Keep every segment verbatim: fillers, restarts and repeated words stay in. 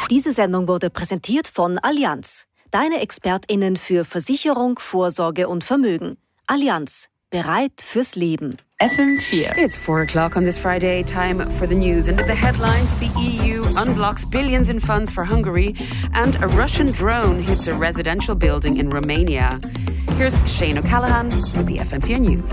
Diese Sendung wurde präsentiert von Allianz. Deine ExpertInnen für Versicherung, Vorsorge und Vermögen. Allianz. Bereit fürs Leben. F M four. It's four o'clock on this Friday. Time for the news. And the headlines, the E U unblocks billions in funds for Hungary and a Russian drone hits a residential building in Romania. Here's Shane O'Callaghan with the F M four News.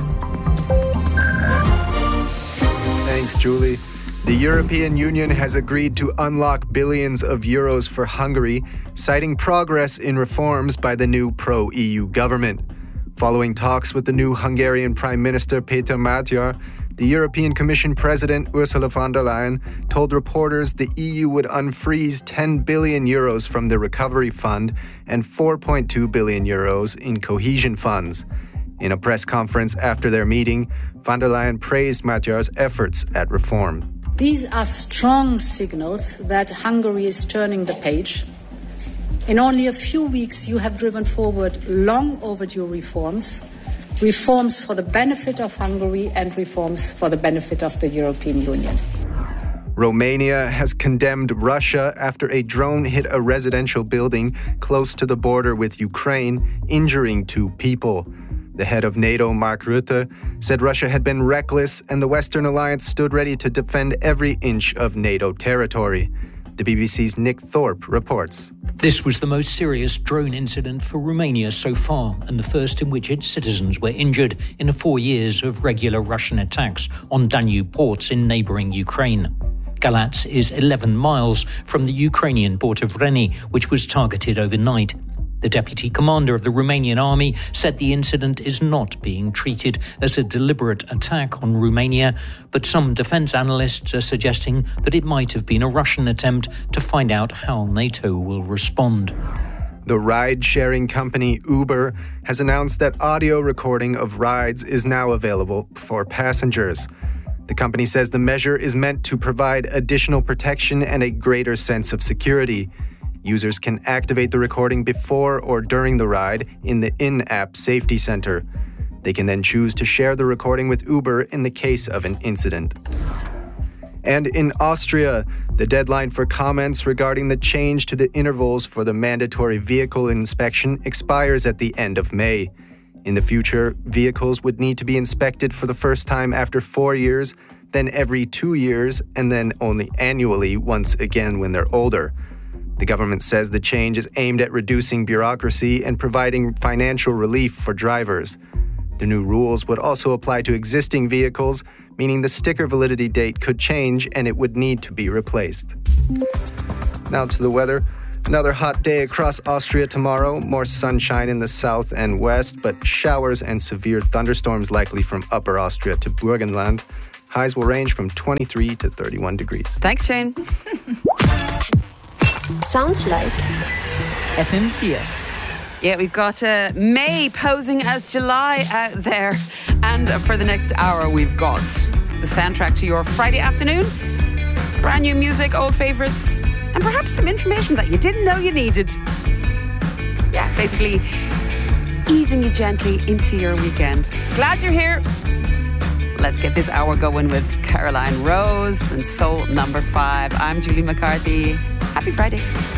Thanks, Julie. The European Union has agreed to unlock billions of euros for Hungary, citing progress in reforms by the new pro-E U government. Following talks with the new Hungarian Prime Minister Péter Magyar, the European Commission President Ursula von der Leyen told reporters the E U would unfreeze ten billion euros from the Recovery Fund and four point two billion euros in cohesion funds. In a press conference after their meeting, von der Leyen praised Magyar's efforts at reform. These are strong signals that Hungary is turning the page. In only a few weeks, you have driven forward long overdue reforms, reforms for the benefit of Hungary and reforms for the benefit of the European Union. Romania has condemned Russia after a drone hit a residential building close to the border with Ukraine, injuring two people. The head of NATO, Mark Rutte, said Russia had been reckless and the Western alliance stood ready to defend every inch of NATO territory. The B B C's Nick Thorpe reports. This was the most serious drone incident for Romania so far, and the first in which its citizens were injured in four years of regular Russian attacks on Danube ports in neighbouring Ukraine. Galatz is eleven miles from the Ukrainian port of Reni, which was targeted overnight. The deputy commander of the Romanian army said the incident is not being treated as a deliberate attack on Romania, but some defence analysts are suggesting that it might have been a Russian attempt to find out how NATO will respond. The ride-sharing company Uber has announced that audio recording of rides is now available for passengers. The company says the measure is meant to provide additional protection and a greater sense of security. Users can activate the recording before or during the ride in the in-app safety center. They can then choose to share the recording with Uber in the case of an incident. And in Austria, the deadline for comments regarding the change to the intervals for the mandatory vehicle inspection expires at the end of May. In the future, vehicles would need to be inspected for the first time after four years, then every two years, and then only annually once again when they're older. The government says the change is aimed at reducing bureaucracy and providing financial relief for drivers. The new rules would also apply to existing vehicles, meaning the sticker validity date could change and it would need to be replaced. Now to the weather. Another hot day across Austria tomorrow. More sunshine in the south and west, but showers and severe thunderstorms likely from Upper Austria to Burgenland. Highs will range from twenty-three to thirty-one degrees. Thanks, Shane. Sounds like F M four. Yeah, we've got uh, May posing as July out there. And for the next hour, we've got the soundtrack to your Friday afternoon, brand new music, old favourites, and perhaps some information that you didn't know you needed. Yeah, basically easing you gently into your weekend. Glad you're here. Let's get this hour going with Caroline Rose and Soul Number Five. I'm Julie McCarthy. Happy Friday.